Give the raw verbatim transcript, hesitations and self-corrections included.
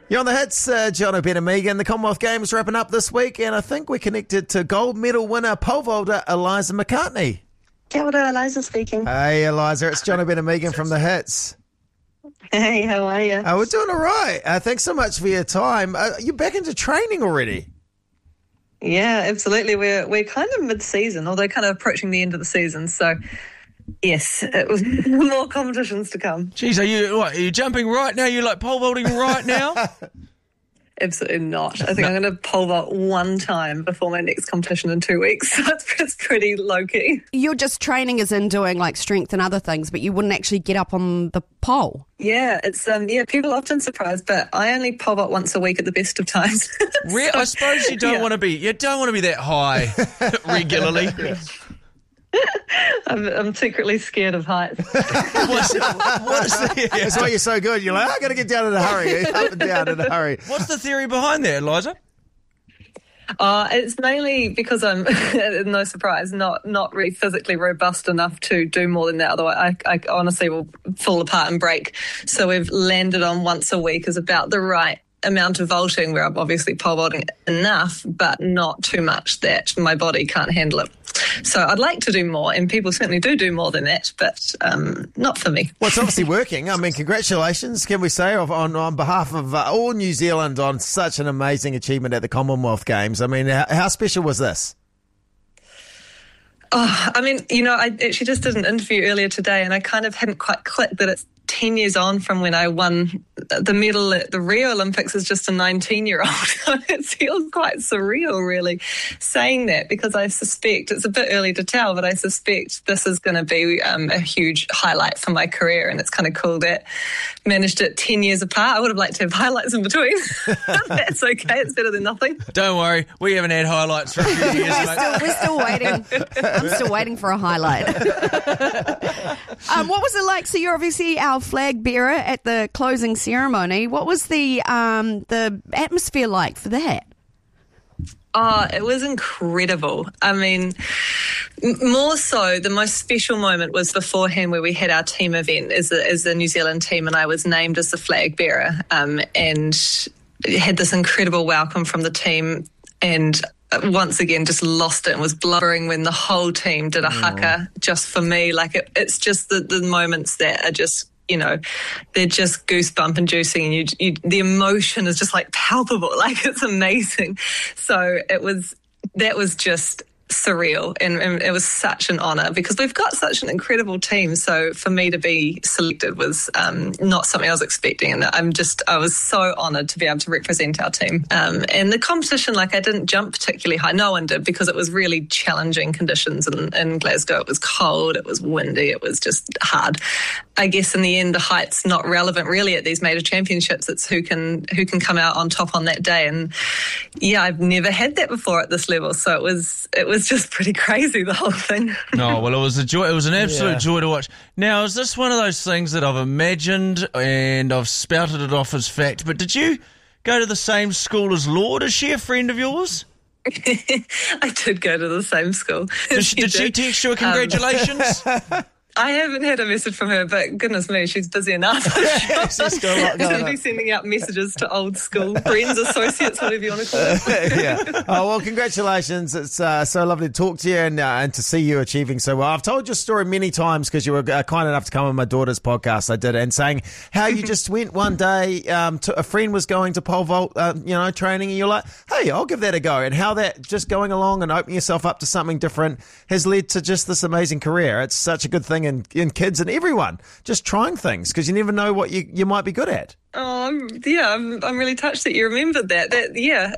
You're on the hits, uh, John O'Brien and Megan. The Commonwealth Games wrapping up this week, and I think we're connected to gold medal winner pole vaulter Eliza McCartney. Kia ora, Eliza speaking. Hey, Eliza, it's John O'Brien and Megan from the hits. Hey, how are you? Uh, we're doing all right. Uh, thanks so much for your time. Uh, you're back into training already. Yeah, absolutely. We're we're kind of mid-season, although kind of approaching the end of the season. So, yes, it was more competitions to come. Jeez, are you what, are you jumping right now? You're like pole vaulting right now? Absolutely not. I think no. I'm going to pole vault one time before my next competition in two weeks. So it's, it's pretty low-key. You're just training as in doing like strength and other things, but you wouldn't actually get up on the pole. Yeah, it's um yeah, people are often surprised, but I only pole vault once a week at the best of times. Re- I suppose you don't yeah. want to be you don't want to be that high regularly. Yeah. I'm, I'm secretly scared of heights. what's, what is the, yeah. That's why you're so good. You're like, I got to get down in a hurry, up and down in a hurry. What's the theory behind that, Eliza? Uh, it's mainly because I'm, no surprise, not not really physically robust enough to do more than that. Otherwise, I, I honestly will fall apart and break. So we've landed on once a week is about the right amount of vaulting, where I'm obviously pole vaulting enough, but not too much that my body can't handle it. So I'd like to do more, and people certainly do do more than that, but um, not for me. Well, it's obviously working. I mean, congratulations, can we say, on, on behalf of uh, all New Zealand on such an amazing achievement at the Commonwealth Games. I mean, how, how special was this? Oh, I mean, you know, I actually just did an interview earlier today, and I kind of hadn't quite clicked that it's ten years on from when I won the medal at the Rio Olympics as just a nineteen-year-old. It feels quite surreal, really, saying that, because I suspect, it's a bit early to tell, but I suspect this is going to be um, a huge highlight for my career, and it's kind of cool that managed it ten years apart. I would have liked to have highlights in between. That's okay, it's better than nothing. Don't worry, we haven't had highlights for a few years, mate. Still, we're still waiting. I'm still waiting for a highlight. um, what was it like? So you're obviously our flag bearer at the closing ceremony. What was the um, the atmosphere like for that? Oh, it was incredible. I mean, m- more so, the most special moment was beforehand, where we had our team event as a, as a New Zealand team, and I was named as the flag bearer, um, and had this incredible welcome from the team, and once again just lost it and was blubbering when the whole team did a haka just for me. Like, it, it's just the, the moments that are just, you know, they're just goosebump inducing, and you, you, the emotion is just like palpable. Like, it's amazing. So it was, that was just surreal, and, and it was such an honour, because we've got such an incredible team. So for me to be selected was um, not something I was expecting, and I'm just I was so honoured to be able to represent our team. Um, and the competition, like, I didn't jump particularly high. No one did, because it was really challenging conditions in, in Glasgow. It was cold, it was windy, it was just hard. I guess in the end, the height's not relevant really at these major championships. It's who can who can come out on top on that day. And yeah, I've never had that before at this level. So it was it was just pretty crazy, the whole thing. No, well, it was a joy. It was an absolute Yeah. joy to watch. Now, is this one of those things that I've imagined and I've spouted it off as fact? But did you go to the same school as Lord? Is she a friend of yours? I did go to the same school. Did she, did she text you a congratulations? Um, I haven't had a message from her, but goodness me, she's busy enough. She's got a lot going She'll be on. sending out messages to old school friends, associates, whatever you want to call it. Yeah. Oh, well, congratulations. It's uh, so lovely to talk to you, and, uh, and to see you achieving so well. I've told your story many times, because you were uh, kind enough to come on my daughter's podcast. I did, and saying how you just went one day, um, to, a friend was going to pole vault, uh, you know, training, and you're like, hey, I'll give that a go. And how that just going along and opening yourself up to something different has led to just this amazing career. It's such a good thing, in, in kids and everyone, just trying things, because you never know what you, you might be good at. Oh, I'm, yeah, I'm, I'm really touched that you remembered that. That, yeah,